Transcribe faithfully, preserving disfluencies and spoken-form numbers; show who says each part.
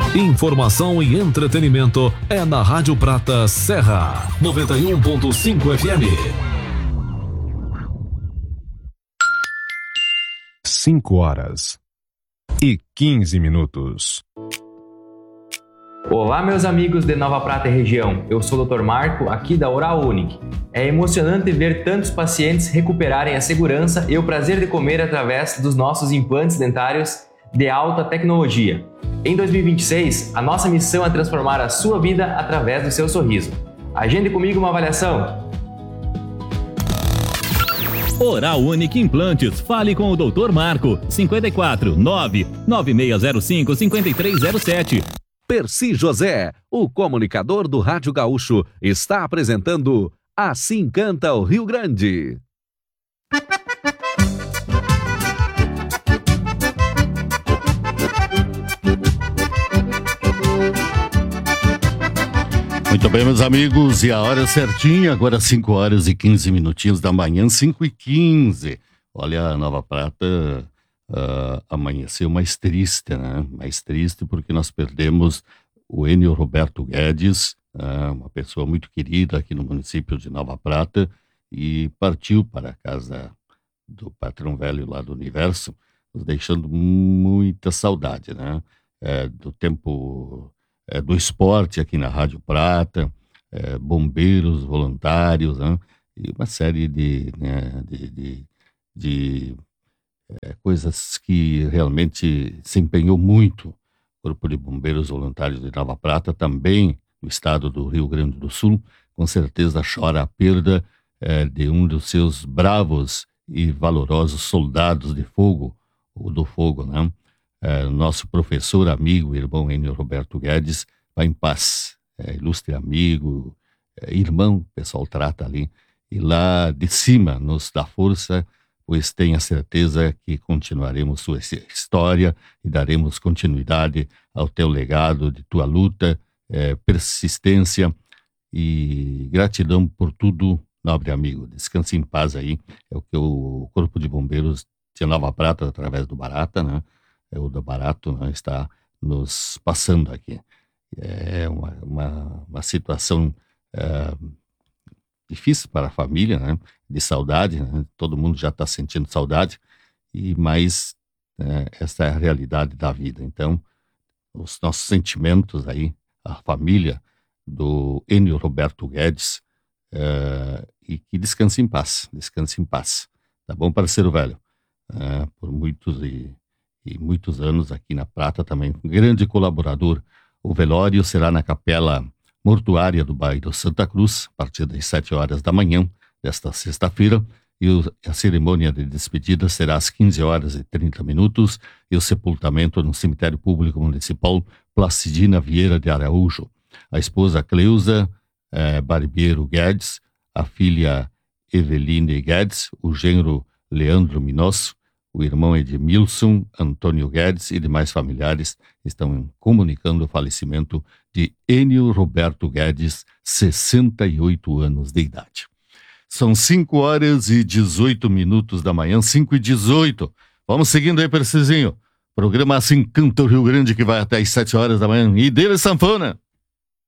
Speaker 1: Informação e entretenimento é na Rádio Prata Serra, noventa e um ponto cinco F M.
Speaker 2: cinco horas e quinze minutos.
Speaker 3: Olá, meus amigos de Nova Prata e região. Eu sou o doutor Marco, aqui da Oral Unique. É emocionante ver tantos pacientes recuperarem a segurança e o prazer de comer através dos nossos implantes dentários de alta tecnologia. Em dois mil e vinte e seis, a nossa missão é transformar a sua vida através do seu sorriso. Agende comigo uma avaliação.
Speaker 4: Oral Unique Implantes. Fale com o doutor Marco. cinquenta e quatro, nove nove seis zero cinco, cinco três zero sete.
Speaker 5: Percy José, o comunicador do Rádio Gaúcho, está apresentando Assim Canta o Rio Grande.
Speaker 6: Muito bem, meus amigos, e a hora certinha, agora cinco horas e quinze minutinhos da manhã, cinco e quinze. Olha, a Nova Prata uh, amanheceu mais triste, né? Mais triste porque nós perdemos o Enio Roberto Guedes, uh, uma pessoa muito querida aqui no município de Nova Prata, e partiu para a casa do patrão velho lá do Universo, nos deixando muita saudade, né? É, do tempo... É, do esporte aqui na Rádio Prata, é, bombeiros voluntários, né? E uma série de, né, de, de, de é, coisas que realmente se empenhou muito. O Corpo de Bombeiros Voluntários de Nova Prata, também no estado do Rio Grande do Sul, com certeza chora a perda é, de um dos seus bravos e valorosos soldados de fogo, ou do fogo, né? É, nosso professor, amigo, irmão Enio Roberto Guedes, vai em paz. É, ilustre amigo, é, irmão, o pessoal trata ali. E lá de cima nos dá força, pois tenha certeza que continuaremos sua história e daremos continuidade ao teu legado, de tua luta, é, persistência e gratidão por tudo, nobre amigo. Descanse em paz aí. É o que o Corpo de Bombeiros de Nova Prata, através do Barata, né? É o do Barato, né, está nos passando aqui. É uma, uma, uma situação é, difícil para a família, né, de saudade, né, todo mundo já está sentindo saudade, e mas é, essa é a realidade da vida. Então, os nossos sentimentos aí, a família do Enio Roberto Guedes, é, e que descanse em paz, descanse em paz. Tá bom, parceiro velho? É, por muitos e e muitos anos aqui na Prata também, um grande colaborador. O velório será na Capela Mortuária do bairro Santa Cruz, a partir das sete horas da manhã desta sexta-feira, e o, a cerimônia de despedida será às quinze horas e trinta minutos, e o sepultamento no Cemitério Público Municipal Placidina Vieira de Araújo. A esposa Cleusa eh, Barbeiro Guedes, a filha Eveline Guedes, o genro Leandro Minosso, o irmão Edmilson Antônio Guedes e demais familiares estão comunicando o falecimento de Enio Roberto Guedes, sessenta e oito anos de idade. São cinco horas e dezoito minutos da manhã, cinco e dezoito. Vamos seguindo aí, Percizinho. Programa Assim Canta o Rio Grande, que vai até as sete horas da manhã. E dele, sanfona!